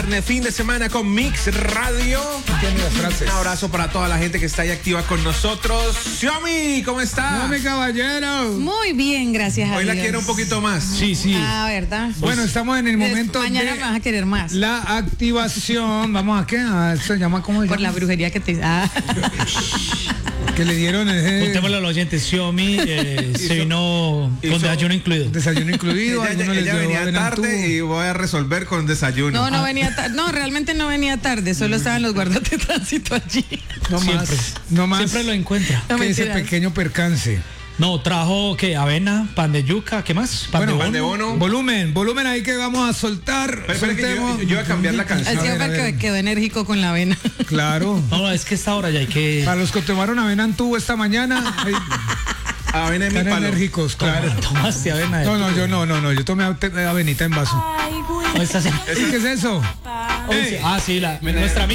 Fin de semana con Mix Radio. Un abrazo para toda la gente que está ahí activa con nosotros. Xiaomi, ¿cómo está? ¡Xiaomi, caballero! Muy bien, gracias a Dios. Hoy la quiero un poquito más. Sí. Ah, ¿verdad? Bueno, estamos en el momento mañana de me vas a querer más. la activación. ¿Vamos a qué? ¿Se llama cómo se llama? Por la brujería que te... Que le dieron ese Contémosle a los oyentes, Xiaomi se vino con desayuno incluido. desayuno incluido. Ella venía tarde y voy a resolver con desayuno. No venía tarde. No, realmente no venía tarde. Solo estaban los guardas de tránsito allí. No más. Siempre lo encuentra. No, que ese mentiras. pequeño percance. No, trajo que avena, pan de yuca, ¿qué más? pan de bono. Volumen ahí que vamos a soltar. Espera que yo voy a cambiar la canción. Así fue que quedó enérgico con la avena. Claro. No, es que esta hora ya hay que... Para los que tomaron avena en tubo esta mañana, Avena en mi están palo. enérgicos, claro. Tomaste avena. Yo tomé avenita en vaso. No, esta se- ¿Qué es eso? Sí, nuestra